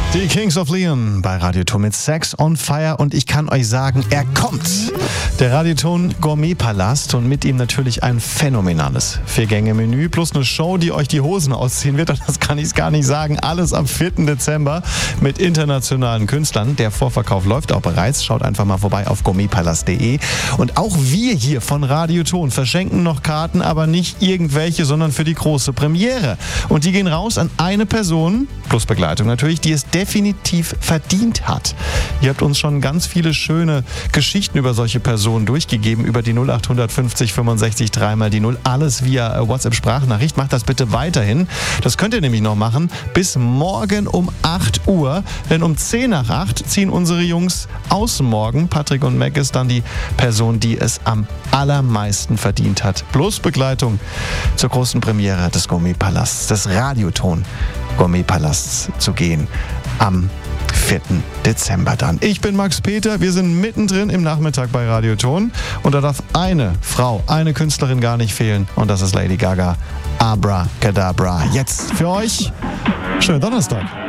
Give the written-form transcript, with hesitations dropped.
Die Kings of Leon bei Radioton mit Sex on Fire und ich kann euch sagen, er kommt. Der Radioton Gourmet-Palast und mit ihm natürlich ein phänomenales 4-Gänge-Menü plus eine Show, die euch die Hosen ausziehen wird. Und das kann ich gar nicht sagen. Alles am 4. Dezember mit internationalen Künstlern. Der Vorverkauf läuft auch bereits. Schaut einfach mal vorbei auf gourmetpalast.de. Und auch wir hier von Radioton verschenken noch Karten, aber nicht irgendwelche, sondern für die große Premiere. Und die gehen raus an eine Person, plus Begleitung natürlich, die es definitiv verdient hat. Ihr habt uns schon ganz viele schöne Geschichten über solche Personen durchgegeben, über die 0850 65 3 die 0, alles via WhatsApp-Sprachnachricht. Macht das bitte weiterhin. Das könnt ihr nämlich noch machen bis morgen um 8 Uhr, denn um 10 nach 8 ziehen unsere Jungs aus morgen. Patrick und Mac ist dann die Person, die es am allermeisten verdient hat. Plus Begleitung zur großen Premiere des Gourmet-Palasts, des Radioton Gourmet-Palasts zu gehen am 4. Dezember dann. Ich bin Max Peter, wir sind mittendrin im Nachmittag bei Radioton und da darf eine Frau, eine Künstlerin gar nicht fehlen und das ist Lady Gaga. Abracadabra. Jetzt für euch, schönen Donnerstag.